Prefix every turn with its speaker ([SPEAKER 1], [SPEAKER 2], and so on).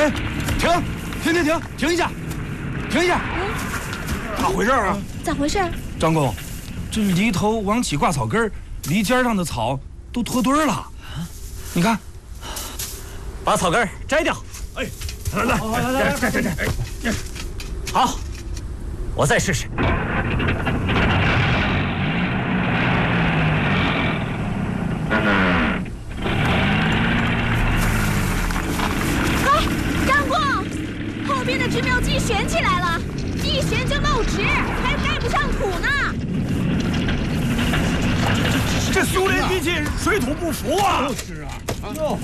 [SPEAKER 1] 哎，停一下，咋回事啊？
[SPEAKER 2] 咋回事？
[SPEAKER 1] 张工，这犁头往起挂草根，犁尖上的草都脱堆儿了。你看，
[SPEAKER 3] 把草根摘掉。
[SPEAKER 1] 哎，来，摘。
[SPEAKER 3] 好，我再试试。
[SPEAKER 2] 张工，后边的植苗机悬起来了，一悬就漏植，还盖不上土呢。
[SPEAKER 1] 这修炼机器水土不服啊！
[SPEAKER 4] 就是啊。